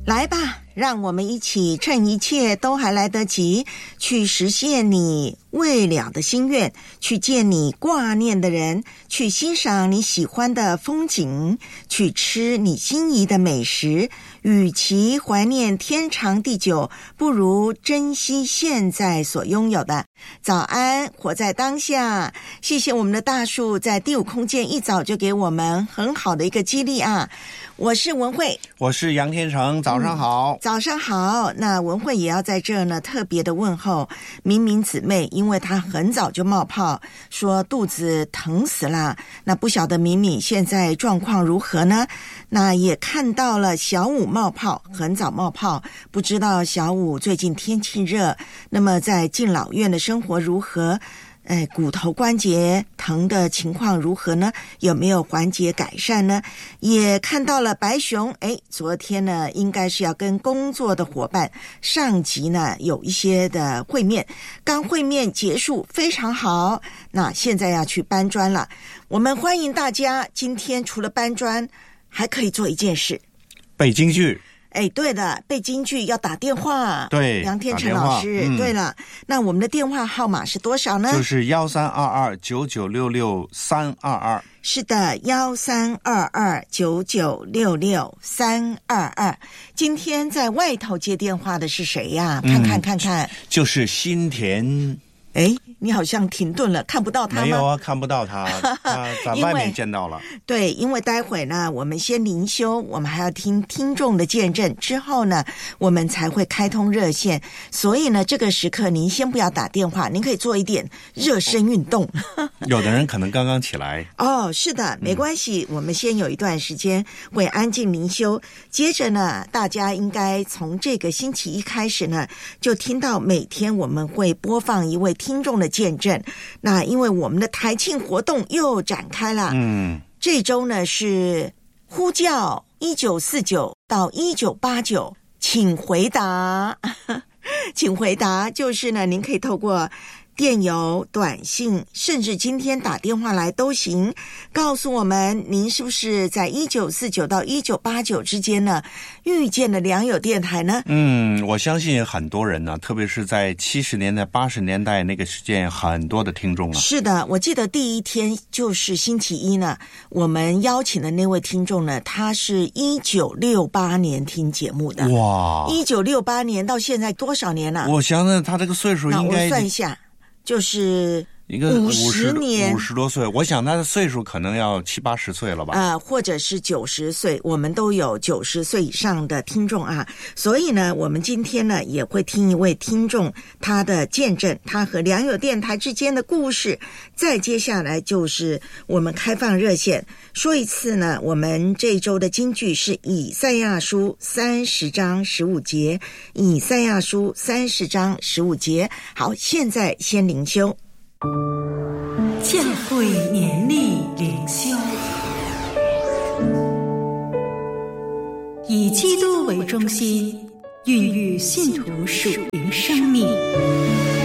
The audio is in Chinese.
来吧，让我们一起趁一切都还来得及，去实现你未了的心愿，去见你挂念的人，去欣赏你喜欢的风景，去吃你心仪的美食。与其怀念天长地久，不如珍惜现在所拥有的。早安，活在当下。谢谢我们的大树在第五空间一早就给我们很好的一个激励啊！我是文慧， 我是杨天成，早上好。 早上好。那文慧也要在这呢特别的问候明明姊妹，因为她很早就冒泡，说肚子疼死了。那不晓得明明现在状况如何呢？那也看到了小五冒泡，很早冒泡，不知道小五最近天气热，那么在敬老院的生活如何？骨头关节疼的情况如何呢？有没有缓解改善呢？也看到了白熊，昨天呢应该是要跟工作的伙伴上级呢有一些的会面，刚会面结束非常好，那现在要去搬砖了。我们欢迎大家，今天除了搬砖还可以做一件事， 背京剧。 对的，背京剧要打电话。 对， 杨天成老师，对了，那我们的电话号码是多少呢？ 就是13229966-322。 是的，13229966-322。今天在外头接电话的是谁呀？看看， 就是新田。 你好像停顿了，看不到他吗？ 没有啊，看不到他，他在外面见到了。 对，因为待会呢，我们先灵修，我们还要听听众的见证，之后呢，我们才会开通热线。所以呢，这个时刻您先不要打电话，您可以做一点热身运动。 有的人可能刚刚起来。 是的，没关系，我们先有一段时间会安静灵修，接着呢，大家应该从这个星期一开始呢，就听到每天我们会播放一位听众的见证。那因为我们的台庆活动又展开了，这周呢是呼叫1949到1989，请回答请回答，就是呢您可以透过电邮、短信，甚至今天打电话来都行，告诉我们您是不是在1949到1989之间呢遇见了良友电台呢？ 我相信很多人呢，特别是在70年代、80年代那个时间，很多的听众啊。 是的，我记得第一天就是星期一呢，我们邀请的那位听众呢，他是1968年听节目的。 哇 ，1968年到现在多少年了？ 我想想他这个岁数应该， 我算一下，就是一个 50年 50多岁，我想他的岁数可能要70、80岁了吧？ 或者是90岁，我们都有90岁以上的听众啊。所以呢，我们今天呢也会听一位听众他的见证，他和良友电台之间的故事。再接下来就是我们开放热线，说一次呢，我们这周的金句是以赛亚书30章15节，以赛亚书30章15节。好，现在先灵修。 教会年历灵修，以基督为中心，孕育信徒属灵生命。